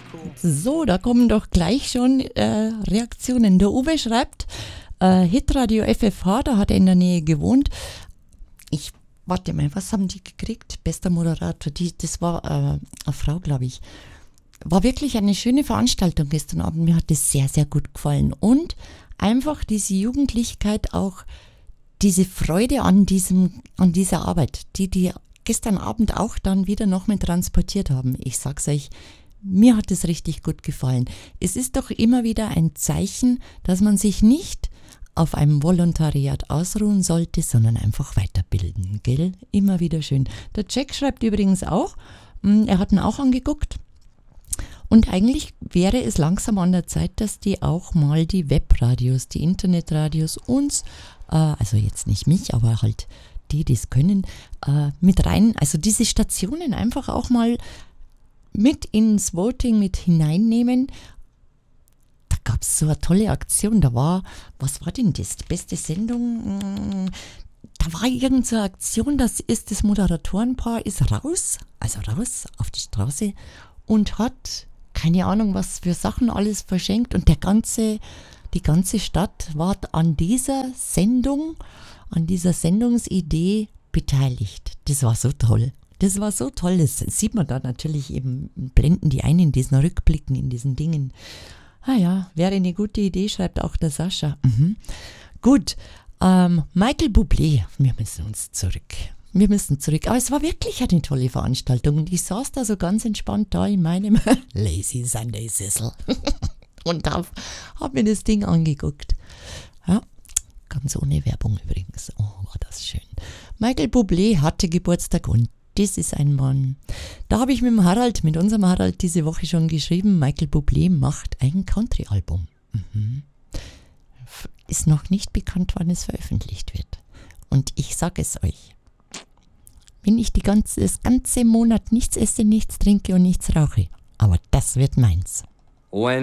So, da kommen doch gleich schon Reaktionen. Der Uwe schreibt, Hitradio FFH, da hat er in der Nähe gewohnt. Warte mal, was haben die gekriegt? Bester Moderator, das war eine Frau, glaube ich. War wirklich eine schöne Veranstaltung gestern Abend. Mir hat das sehr, sehr gut gefallen. Und einfach diese Jugendlichkeit, auch diese Freude an dieser Arbeit, die gestern Abend auch dann wieder noch mit transportiert haben. Ich sag's euch, mir hat es richtig gut gefallen. Es ist doch immer wieder ein Zeichen, dass man sich nicht auf einem Volontariat ausruhen sollte, sondern einfach weiterbilden, gell? Immer wieder schön. Der Jack schreibt übrigens auch, er hat ihn auch angeguckt. Und eigentlich wäre es langsam an der Zeit, dass die auch mal die Webradios, die Internetradios uns, also jetzt nicht mich, aber halt die es können, mit rein, also diese Stationen einfach auch mal mit ins Voting mit hineinnehmen. Da gab es so eine tolle Aktion, was war denn das? Die beste Sendung? Da war irgend so eine Aktion, das Moderatorenpaar ist raus auf die Straße und hat keine Ahnung, was für Sachen alles verschenkt und die ganze Stadt war an dieser Sendungsidee beteiligt. Das war so toll. Das sieht man da natürlich eben, blenden die ein in diesen Rückblicken, in diesen Dingen. Ja, wäre eine gute Idee, schreibt auch der Sascha. Gut, Michael Bublé, wir müssen zurück. Aber es war wirklich eine tolle Veranstaltung und ich saß da so ganz entspannt da in meinem Lazy Sunday Sessel und hab mir das Ding angeguckt. Ja, ganz ohne Werbung übrigens. Oh, war das schön. Michael Bublé hatte Geburtstag und das ist ein Mann. Da habe ich mit unserem Harald diese Woche schon geschrieben, Michael Bublé macht ein Country-Album. Ist noch nicht bekannt, wann es veröffentlicht wird. Und ich sage es euch, wenn ich das ganze Monat nichts esse, nichts trinke und nichts rauche, aber das wird meins.